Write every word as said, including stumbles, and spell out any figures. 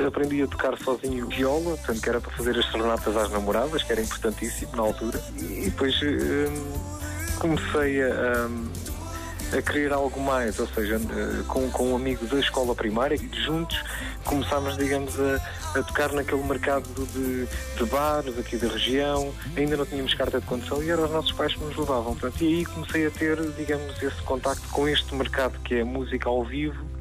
Aprendi a tocar sozinho viola, portanto, que era para fazer as serenatas às namoradas, que era importantíssimo na altura. E depois hum, comecei a, a, a querer algo mais, ou seja, com, com um amigo da escola primária, e juntos começámos, digamos, a, a tocar naquele mercado de, de bares aqui da região. Ainda não tínhamos carta de condução e eram os nossos pais que nos levavam. Portanto, e aí comecei a ter, digamos, esse contacto com este mercado que é a música ao vivo,